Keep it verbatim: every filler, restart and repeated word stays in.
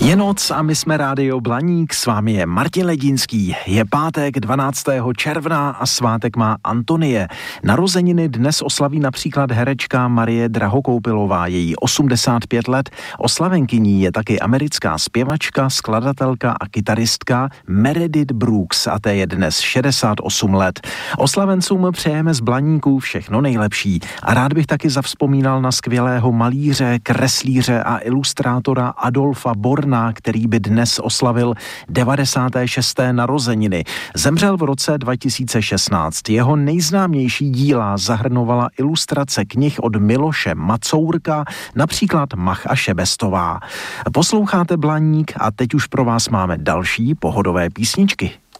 Je noc a my jsme Rádio Blaník, s vámi je Martin Ledínský. Je pátek dvanáctého června a svátek má Antonie. Narozeniny dnes oslaví například herečka Marie Drahokoupilová, její osmdesát pět let. Oslavenkyní je taky americká zpěvačka, skladatelka a kytaristka Meredith Brooks a té je dnes šedesát osm let. Oslavencům přejeme z Blaníků všechno nejlepší a rád bych taky zavzpomínal na skvělého malíře, kreslíře a ilustrátora Adolfa Borna, který by dnes oslavil devadesáté šesté narozeniny. Zemřel v roce dva tisíce šestnáct. Jeho nejznámější díla zahrnovala ilustrace knih od Miloše Macourka, například Mach a Šebestová. Posloucháte Blaník a teď už pro vás máme další pohodové písničky.